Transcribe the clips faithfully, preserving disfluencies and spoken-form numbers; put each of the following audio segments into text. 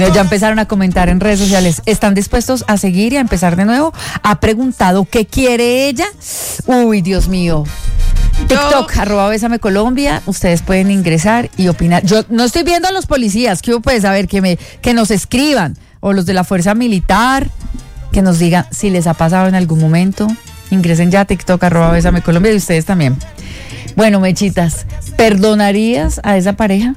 Ya empezaron a comentar en redes sociales. ¿Están dispuestos a seguir y a empezar de nuevo? ¿Ha preguntado qué quiere ella? Uy, Dios mío. TikTok, no. arroba Bésame Colombia. Ustedes pueden ingresar y opinar. Yo no estoy viendo a los policías. ¿Qué pues? A ver, que, me, que nos escriban. O los de la fuerza militar. Que nos digan si les ha pasado en algún momento. Ingresen ya a TikTok, arroba Bésame Colombia. Y ustedes también. Bueno, Mechitas, ¿perdonarías a esa pareja?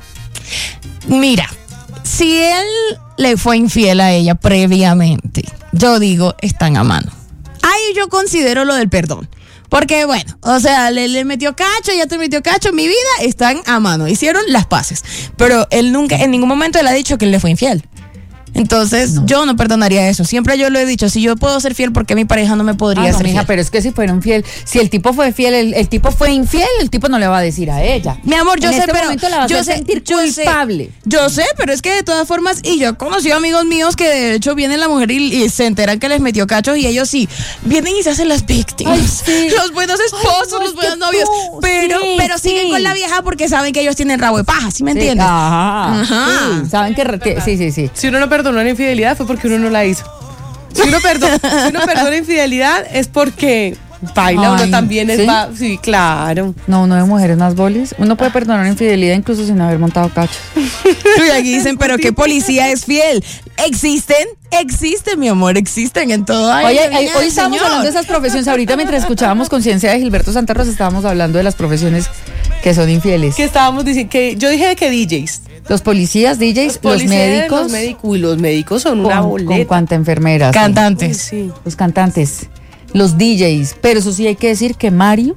Mira, si él le fue infiel a ella previamente, yo digo, están a mano. Ahí yo considero lo del perdón. Porque bueno, o sea, le, le metió cacho, ya te metió cacho, mi vida, están a mano, hicieron las paces. Pero él nunca, en ningún momento él ha dicho que él le fue infiel. Entonces, no. yo no perdonaría eso. Siempre yo lo he dicho, si yo puedo ser fiel, ¿por qué mi pareja no me podría ah, no, ser mija, fiel? Pero es que si fueron fiel, si el tipo fue fiel, el, el tipo fue infiel, el tipo no le va a decir a ella. Mi amor, yo en sé, este pero momento la vas yo a sé, sentir yo culpable. Sé, yo sé, pero es que de todas formas, y yo he conocido amigos míos que de hecho viene la mujer y, y se enteran que les metió cachos y ellos sí, vienen y se hacen las víctimas. Ay, sí. Los buenos esposos, Ay, no, los buenos novios, tú, pero, sí, pero sí. siguen con la vieja porque saben que ellos tienen rabo de paja, ¿sí me sí, entiendes? Ajá. Ajá. Sí, saben que, que sí, sí, sí. Si uno no perdonó la infidelidad fue porque uno no la hizo. Si uno perdona, si uno perdona infidelidad es porque baila, Ay, uno también es, ¿sí? Va, sí, claro. No, uno de mujeres más bolis. Uno puede perdonar infidelidad incluso sin haber montado cachos. Y aquí dicen, pero ¿qué policía es fiel? ¿Existen? Existen, mi amor, existen en todo. Ay, Oye, ay, hoy estamos señor. hablando de esas profesiones. Ahorita mientras escuchábamos Conciencia de Gilberto Santa Rosa, estábamos hablando de las profesiones que son infieles. Que estábamos diciendo, que yo dije de que D Js. Los policías, D Js, los, policías, los médicos. Los médicos. Uy, los médicos son una con, boleta. Con cuánta enfermeras. Cantantes. Sí. Sí. Los cantantes. Los D Js. Pero eso sí hay que decir que Mario.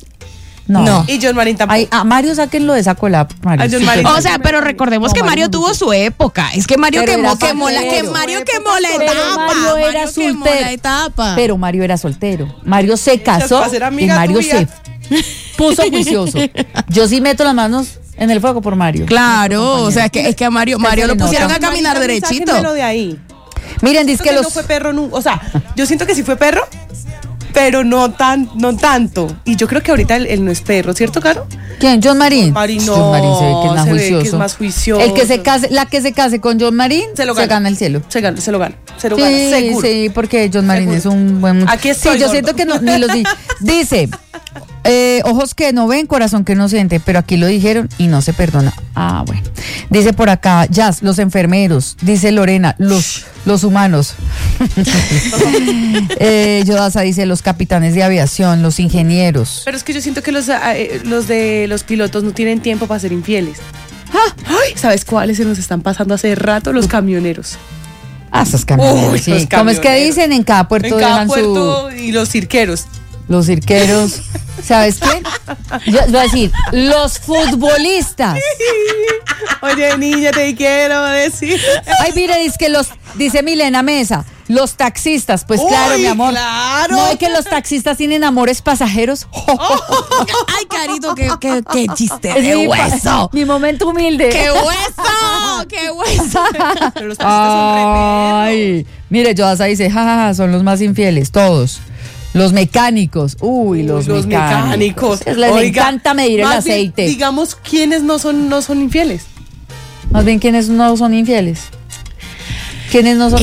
No. no. Y John Marín tampoco. Ay, a Mario sáquenlo de esa cola, Mario. Sí, o sea, pero recordemos no, que Mario, Mario tuvo su época. Es que Mario pero quemó, quemó la, que Mario quemó la etapa. Pero Mario era Mario soltero. La etapa. Pero Mario era soltero. Mario se casó y Mario tuya. se puso juicioso. Yo sí meto las manos en el fuego por Mario. Claro, o sea, que es que a Mario, Mario lo pusieron a caminar derechito. De ahí. Miren, dice que, que los no fue perro nunca, o sea, yo siento que sí fue perro, pero no tan, no tanto. Y yo creo que ahorita él, él no es perro, ¿cierto, Caro? ¿Quién? John Marín. Marín no, John Marín se ve que es más se juicioso. Ve que es más juicioso. El que se case, la que se case con John Marín se, lo gana. se gana el cielo. Se gana, se lo gana, se lo sí, gana, seguro. Sí, porque John Marín seguro. es un buen muchacho. Aquí estoy, sí, yo gordo. siento que no, ni los di. Dice, eh, ojos que no ven, corazón que no siente, pero aquí lo dijeron y no se perdona. Ah, bueno. Dice por acá, Jazz, los enfermeros. Dice Lorena, los, los humanos. eh, Yodasa dice, los capitanes de aviación, los ingenieros. Pero es que yo siento que los, eh, los de los pilotos no tienen tiempo para ser infieles. Ah. Ay, ¿sabes cuáles se nos están pasando hace rato? Los camioneros. Ah, esos camioneros, Uy, sí. Los ¿Cómo es que dicen? En cada puerto en cada dejan puerto su... y los cirqueros. Los cirqueros, ¿sabes qué? Yo voy a decir, los futbolistas. Oye, niña, te quiero decir. Ay, mire, dice que los, dice Milena Mesa, los taxistas, pues Uy, claro, mi amor. Claro. ¿No es que los taxistas tienen amores pasajeros? Oh, ay, carito, qué, qué, qué chiste de mi, hueso. Mi momento humilde. ¡Qué hueso! ¡Qué hueso! Pero los taxistas son re Ay, mire, Yodasa dice, jajaja, ja, ja, son los más infieles, todos. Los mecánicos, uy, los, Uy, los mecánicos. mecánicos. Les Oiga, encanta medir el aceite. Bien, digamos, ¿quiénes no son, no son infieles? Más bien, ¿quiénes no son infieles? ¿Quiénes no son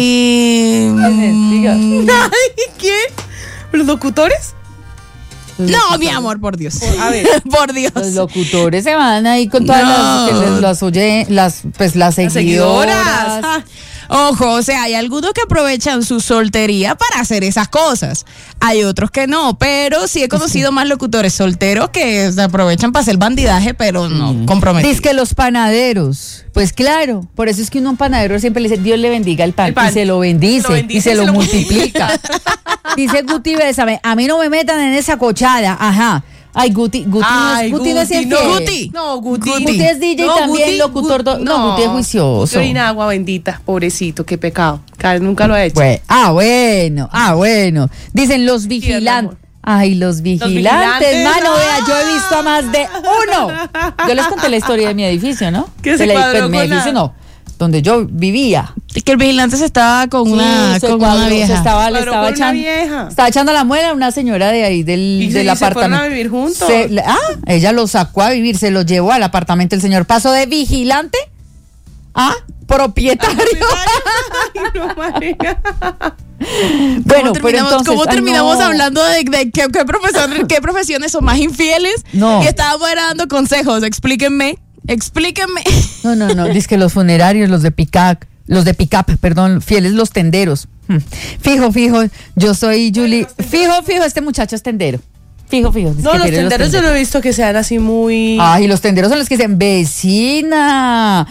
eh, infieles? Diga. ¿Quién? ¿Los locutores? Los no, locutores. Mi amor, por Dios. Por, a ver. Por Dios. Los locutores se van ahí con todas no. las, que les, las oye, las, pues las seguidoras. Las seguidoras. Ah. Ojo, o sea, hay algunos que aprovechan su soltería para hacer esas cosas. Hay otros que no, pero sí he conocido sí. más locutores solteros que se aprovechan para hacer bandidaje, pero no mm. comprometidos. Dice que los panaderos, pues claro, por eso es que uno a un panadero siempre le dice, Dios le bendiga el pan, el pan. y se lo bendice, lo bendice y se, se lo, lo multiplica. Dice Guti Bésame, a mí no me metan en esa cochada, ajá. Ay, Guti, Guti Ay, no es, Guti, Guti no es no, Guti. No, Guti. Guti es D J no, también, Guti, locutor. Guti, no, no, Guti es juicioso. Orina agua bendita, pobrecito, qué pecado. Nunca lo ha hecho. Bueno, ah, bueno, ah, bueno. Dicen los vigilantes. Ay, los vigilantes, los vigilantes mano, vea, yo he visto a más de uno. Yo les conté la historia de mi edificio, ¿no? ¿Qué se de cuadró la, mi con edificio, la... no. Donde yo vivía. Es que el vigilante se estaba con sí, una con cuadró, una vieja. Se estaba, le estaba estaba echando, vieja. estaba echando la muela a una señora de ahí del, ¿Y del se, apartamento. ¿Se fueron a vivir juntos? Se, ah, ella lo sacó a vivir, se lo llevó al apartamento. El señor pasó de vigilante ¿Ah? Propietario. Ay, no, María. Bueno, ¿Cómo terminamos, pero entonces, ¿cómo ay, terminamos no. hablando de, de qué, qué, profesor, qué profesiones son más infieles? No. Y estábamos era dando consejos. Explíquenme, explíquenme. No, no, no, dice que los funerarios, los de pick-up, los de pick-up, perdón, fieles los tenderos. Hmm. Fijo, fijo, yo soy Julie. Fijo, fijo, este muchacho es tendero. Fijo, fijo. dice No, que los fiel tenderos yo no he visto que sean así muy... Ay, los tenderos son los que dicen, vecina,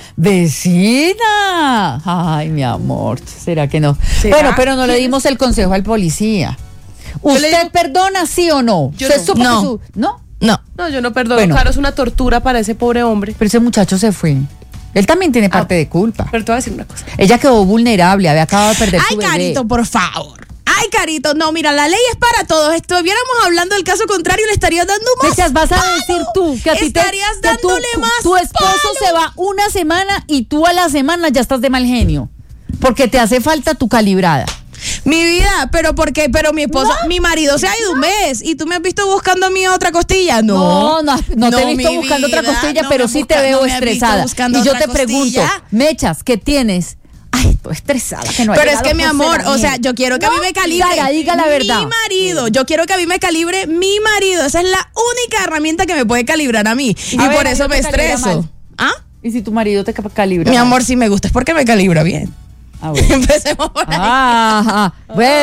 vecina. Ay, mi amor, ¿será que no? ¿Será? Bueno, pero no le dimos el consejo al policía. Yo le ¿Usted digo- perdona, sí o no? Yo ¿Usted no. supo que No. su- ¿No? No. No, yo no perdono. Bueno. Claro, es una tortura para ese pobre hombre. Pero ese muchacho se fue. Él también tiene parte de culpa. Pero te voy a decir una cosa. Ella quedó vulnerable, había acabado de perder Ay, su bebé. Carito, por favor. Ay, Carito, no, mira, la ley es para todos. Estuviéramos hablando del caso contrario, le estarías dando más. Mechas, vas a palo. decir tú que a ti te, Estarías que tú- dándole tu, más tu esposo palo. se va una semana y tú a la semana ya estás de mal genio. Porque te hace falta tu calibrada. Mi vida, pero ¿por qué? Pero mi esposo, No. mi marido se ha ido un mes y tú me has visto buscando a mí otra costilla. No, No, no, no, te he visto mi buscando otra vida, costilla, no pero me sí busca- te veo no me has visto estresada. buscando Y yo otra te pregunto, costilla. Mechas, ¿qué tienes? Ay, estoy estresada que no ha Pero es llegado que mi amor, o sea, yo quiero que a mí No, me calibre Sara, diga la verdad. mi marido. Yo quiero que a mí me calibre mi marido. Esa es la única herramienta que me puede calibrar a mí. Y A ver, por a mí eso no me te calibra estreso. mal. ¿Ah? ¿Y si tu marido te ca- calibra? Mi mal? amor, si me gusta es porque me calibra bien. Ah, bueno. Empecemos por ahí. Ah,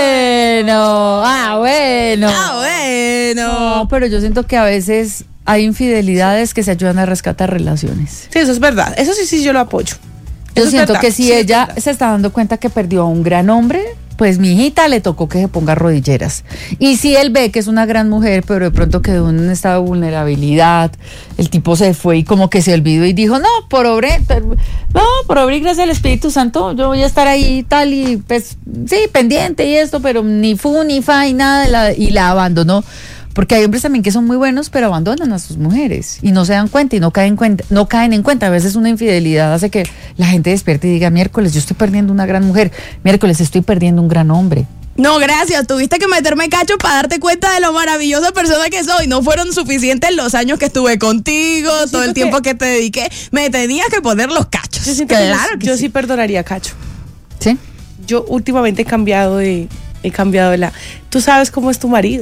bueno, ah, bueno. Ah, bueno. No, pero yo siento que a veces hay infidelidades que se ayudan a rescatar relaciones. Sí, eso es verdad. Eso sí, sí, yo lo apoyo. Yo Eso es siento verdad. que si Sí, es ella verdad. se está dando cuenta que perdió a un gran hombre, pues mi hijita le tocó que se ponga rodilleras. Y si él ve que es una gran mujer, pero de pronto quedó en un estado de vulnerabilidad, el tipo se fue y como que se olvidó y dijo, no, por obra, no, por obra y gracia del Espíritu Santo, yo voy a estar ahí y tal, y pues sí, pendiente y esto, pero ni fu, ni fa, y nada, y la, y la abandonó. Porque hay hombres también que son muy buenos, pero abandonan a sus mujeres y no se dan cuenta y no caen, cuenta, no caen en cuenta. A veces una infidelidad hace que la gente despierte y diga, miércoles, yo estoy perdiendo una gran mujer, miércoles, estoy perdiendo un gran hombre. No, gracias. Tuviste que meterme cacho para darte cuenta de lo maravillosa persona que soy. No fueron suficientes los años que estuve contigo, todo el que- tiempo que te dediqué. Me tenías que poner los cachos. Yo siento que claro yo, que yo sí. sí perdonaría a Cacho. ¿Sí? Yo últimamente he cambiado de... He cambiado de la... Tú sabes cómo es tu marido.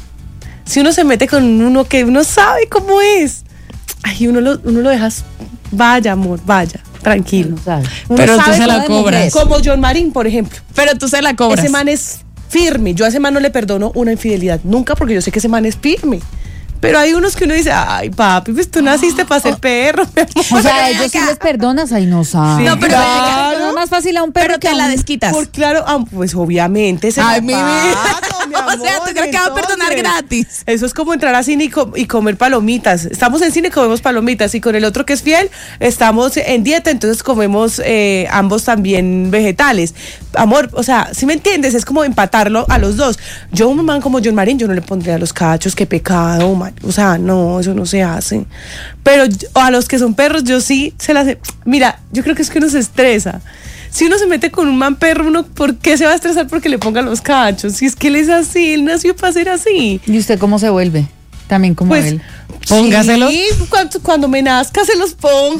Si uno se mete con uno que uno sabe cómo es, ay, uno lo, uno lo dejas... Vaya, amor, vaya, tranquilo. Uno sabe. Uno Pero tú sabe se la cómo es cobras. mujer. Como John Marín, por ejemplo. Pero tú se la cobras. Ese man es firme. Yo a ese man no le perdono una infidelidad nunca porque yo sé que ese man es firme. Pero hay unos que uno dice, ay, papi, pues tú naciste para ser perro, mi amor. O sea, Pero a ven ellos sí acá. les perdonas, ay, no saben. Sí, No, pero claro. ven acá. Es más fácil a un perro Pero que te a la un- desquitas. Por claro, ah, pues obviamente se Ay, la mi pago, vida. mi O sea, amor, ¿tú crees que va a perdonar entonces, gratis? Eso es como entrar a cine y, co- y comer palomitas. Estamos en cine y comemos palomitas y con el otro que es fiel estamos en dieta, entonces comemos eh, ambos también vegetales. Amor, o sea, si me entiendes, es como empatarlo a los dos. Yo, un man como John Marín, yo no le pondría a los cachos, qué pecado, man. O sea, no, eso no se hace. Pero yo- a los que son perros, yo sí se las... Mira, yo creo que es que uno se estresa. Si uno se mete con un man perro, uno, ¿por qué se va a estresar porque le pongan los cachos? Si es que él es así, él nació para ser así. ¿Y usted cómo se vuelve? También como Pues, él. Póngaselos. Sí, cuando, cuando me nazca se los pongo.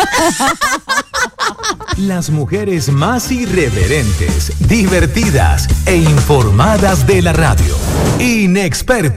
Las mujeres más irreverentes, divertidas e informadas de la radio. Inexpertas.